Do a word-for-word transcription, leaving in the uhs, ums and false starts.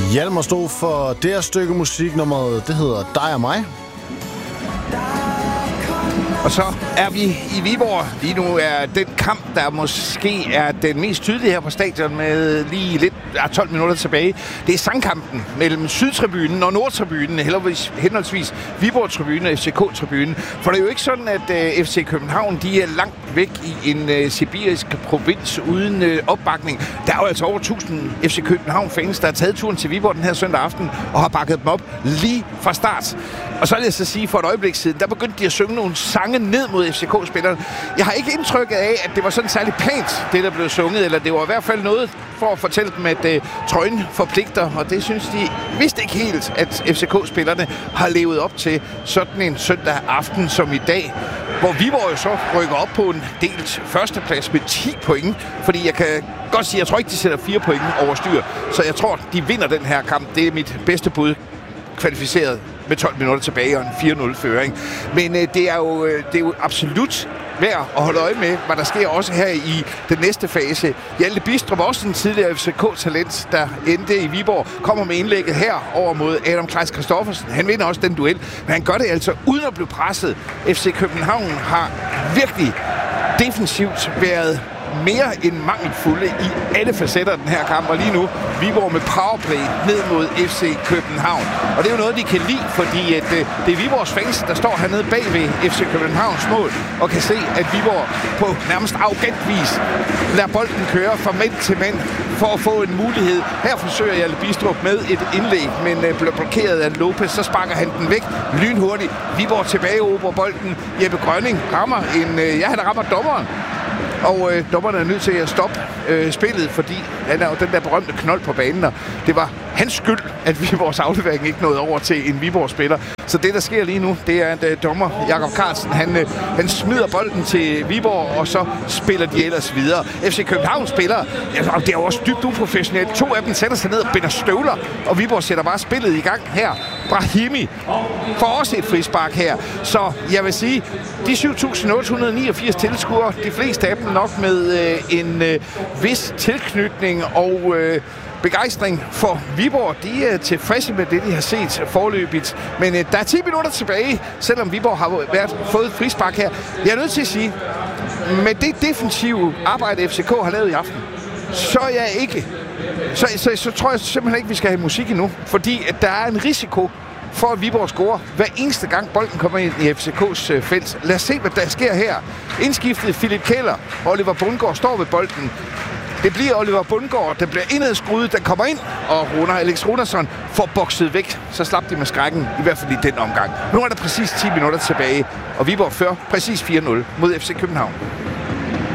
Hjalmar stod for det her stykke musik, nummeret det hedder Dig og mig. Og så er vi i Viborg. Lige nu er den kamp, der måske er den mest tydelige her på stadion med lige lidt ja, tolv minutter tilbage. Det er sangkampen mellem Sydtribunen og Nordtribunen, henholdsvis Viborg-tribunen og F C K-tribunen. For det er jo ikke sådan, at uh, F C København de er langt væk i en uh, sibirisk provins uden uh, opbakning. Der er jo altså over tusind F C København-fans, der har taget turen til Viborg den her søndag aften og har bakket dem op lige fra start. Og så vil jeg så sige, for et øjeblik siden, der begyndte de at synge nogle sange ned mod F C K-spillerne. Jeg har ikke indtrykket af, at det var sådan særlig pænt, det der blev sunget, eller det var i hvert fald noget for at fortælle dem, at uh, trøjen forpligter, og det synes de vist ikke helt, at F C K-spillerne har levet op til sådan en søndag aften som i dag, hvor Viborg jo så rykker op på en delt førsteplads med ti point, fordi jeg kan godt sige, jeg tror ikke, de sætter fire point over styr, så jeg tror, de vinder den her kamp. Det er mit bedste bud, kvalificeret med tolv minutter tilbage og en fire nul-føring. Men øh, det, er jo, øh, det er jo absolut værd at holde øje med, hvad der sker også her i den næste fase. Hjalte Bidstrup, også en tidligere F C K-talent, der endte i Viborg, kommer med indlægget her over mod Adam Kleis Christoffersen. Han vinder også den duel, men han gør det altså uden at blive presset. F C København har virkelig defensivt været mere end mangelfulde i alle facetter af den her kamp, og lige nu Viborg med powerplay ned mod F C København. Og det er jo noget, de kan lide, fordi at, øh, det er Viborgs fans, der står hernede bag ved F C Københavns mål, og kan se, at Viborg på nærmest arrogant vis lader bolden køre fra mænd til mænd for at få en mulighed. Her forsøger Hjalte Bidstrup med et indlæg, men øh, bliver blokeret af Lopez, så sparker han den væk lynhurtigt. Viborg tilbage over bolden. Jeppe Grønning rammer en, øh, ja, han rammer dommeren. Og øh, dommerne er nødt til at stoppe øh, spillet, fordi han er jo den der berømte knold på banen, og det var hans skyld, at Viborgs aflevering ikke nåede over til en Viborg-spiller. Så det, der sker lige nu, det er, at øh, dommer Jakob Carlsen, han, øh, han smider bolden til Viborg, og så spiller de ellers videre. F C København spiller, altså, det er jo også dybt uprofessionelt. To af dem sætter sig ned og binder støvler, og Viborg sætter bare spillet i gang her. Brahimi får også et frispark her. Så jeg vil sige, de syv tusind otte hundrede niogfirs tilskuere, de fleste af dem nok med øh, en øh, vis tilknytning og øh, begejstring for Viborg. De er tilfredse med det, de har set forløbigt. Men øh, der er ti minutter tilbage, selvom Viborg har været, fået et frispark her. Jeg er nødt til at sige, med det defensive arbejde, F C K har lavet i aften, så er jeg ikke... Så, så, så tror jeg simpelthen ikke, vi skal have musik endnu. Fordi at der er en risiko for, at Viborg scorer hver eneste gang bolden kommer ind i F C K's øh, felt. Lad os se, hvad der sker her. Indskiftet Philip Keller. Oliver Bundgaard står ved bolden. Det bliver Oliver Bundgaard, der bliver indadskruet, der kommer ind, og Runar, Alex Runarsson får bokset væk. Så slap de med skrækken, i hvert fald i den omgang. Nu er der præcis ti minutter tilbage, og Viborg fører præcis fire nul mod F C København.